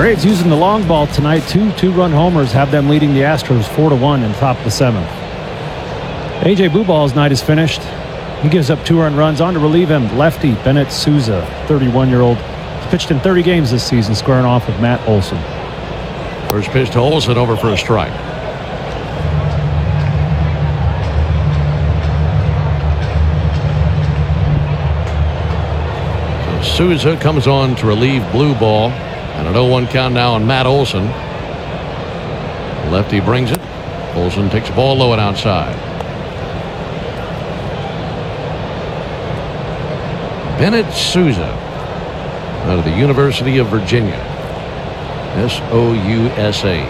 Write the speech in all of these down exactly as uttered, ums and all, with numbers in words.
Braves using the long ball tonight. Two two-run homers have them leading the Astros four to one in the top of the seventh. A J Buball's night is finished. He gives up two earned runs. On to relieve him, lefty Bennett Sousa, thirty-one-year-old. He's pitched in thirty games this season, squaring off with Matt Olson. First pitch to Olson, over for a strike. So Sousa comes on to relieve Blue Ball. And an oh one count now on Matt Olson. Lefty brings it. Olson takes the ball low and outside. Bennett Sousa out of the University of Virginia. S O U S A.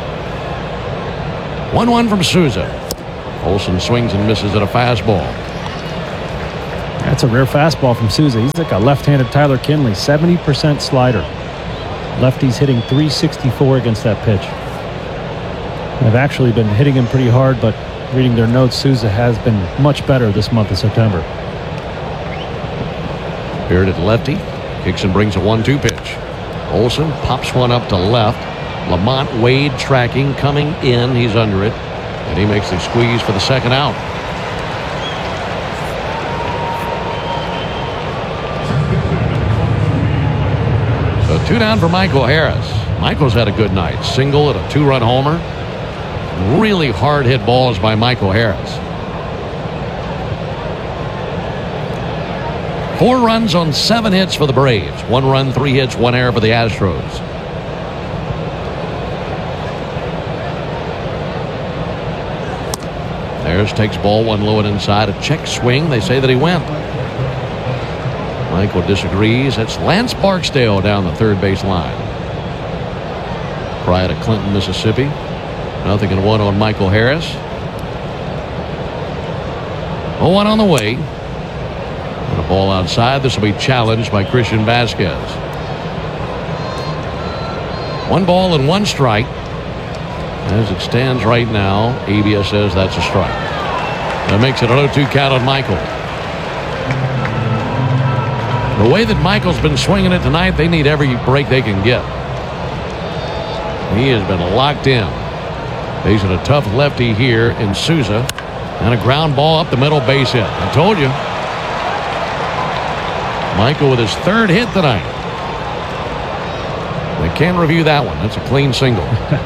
one one from Sousa. Olson swings and misses at a fastball. That's a rare fastball from Sousa. He's like a left-handed Tyler Kinley. seventy percent slider. Lefty's hitting three sixty-four against that pitch. They've actually been hitting him pretty hard, but reading their notes, Sousa has been much better this month of September. Bearded lefty. Kicks and brings a one two pitch. Olson pops one up to left. Lamont Wade tracking, coming in. He's under it. And he makes the squeeze for the second out. So two down for Michael Harris. Michael's had a good night. Single and a two-run homer. Really hard hit balls by Michael Harris. Four runs on seven hits for the Braves. One run, three hits, one error for the Astros. Harris takes ball one low and inside. A check swing. They say that he went. Michael disagrees. It's Lance Barksdale down the third base line. Prior to Clinton, Mississippi. Nothing in one on Michael Harris. oh one on the way. And a ball outside. This will be challenged by Christian Vasquez. One ball and one strike. As it stands right now, A B S says that's a strike. That makes it an oh two count on Michael. The way that Michael's been swinging it tonight, they need every break they can get. He has been locked in. Facing a tough lefty here in Sousa. And a ground ball up the middle, base hit. I told you. Michael with his third hit tonight. They can't review that one. That's a clean single.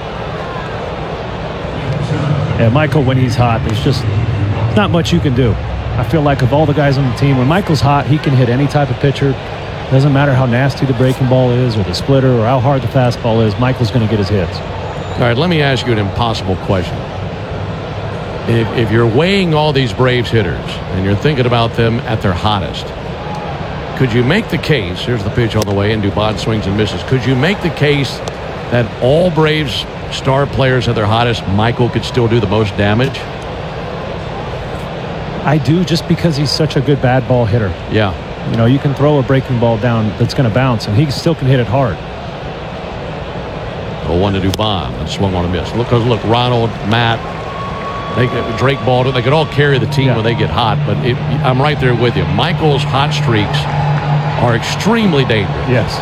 Yeah, Michael, when he's hot, there's just not much you can do. I feel like of all the guys on the team, when Michael's hot, he can hit any type of pitcher. Doesn't matter how nasty the breaking ball is or the splitter or how hard the fastball is, Michael's going to get his hits. All right, let me ask you an impossible question. If, if you're weighing all these Braves hitters and you're thinking about them at their hottest, could you make the case, here's the pitch on the way and Dubon swings and misses, could you make the case that all Braves star players at their hottest, Michael could still do the most damage? I do, just because he's such a good bad ball hitter. Yeah. You know, you can throw a breaking ball down that's going to bounce, and he still can hit it hard. oh one to Dubon. That swung on a miss. Look, look, Ronald, Matt, they, Drake Baldwin, they could all carry the team yeah. when they get hot, but it, I'm right there with you. Michael's hot streaks are extremely dangerous. Yes.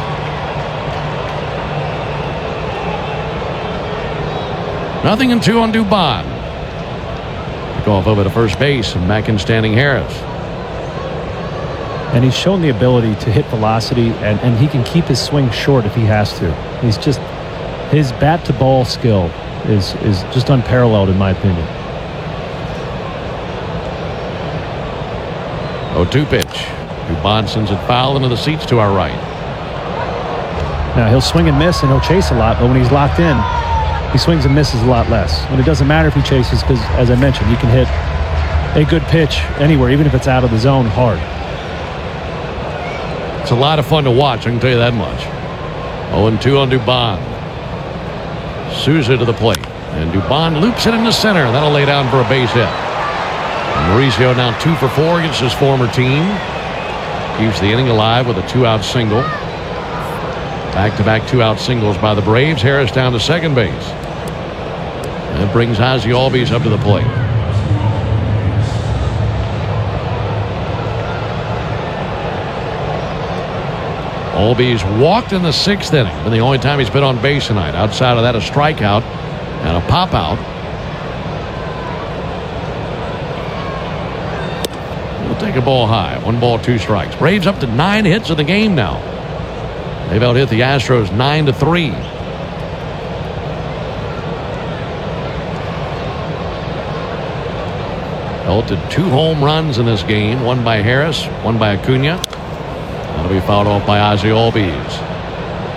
Nothing in two on Dubon. Off over to first base and back in standing Harris. And he's shown the ability to hit velocity, and, and he can keep his swing short if he has to. He's just, his bat to ball skill is is just unparalleled in my opinion. oh two pitch. Dubon sends it foul into the seats to our right. Now he'll swing and miss and he'll chase a lot, but when he's locked in, he swings and misses a lot less. And it doesn't matter if he chases because, as I mentioned, you can hit a good pitch anywhere, even if it's out of the zone, hard. It's a lot of fun to watch, I can tell you that much. oh and two on Dubon. Sousa to the plate. And Dubon loops it into center. That'll lay down for a base hit. And Mauricio now two for four against his former team. Keeps the inning alive with a two-out single. Back-to-back two-out singles by the Braves. Harris down to second base. And it brings Ozzie Albies up to the plate. Albies walked in the sixth inning, and the only time he's been on base tonight. Outside of that, a strikeout and a pop out. We'll take a ball high. One ball, two strikes. Braves up to nine hits in the game now. They've out hit the Astros nine to three. Belted two home runs in this game. One by Harris, one by Acuna. That'll be fouled off by Ozzie Albies.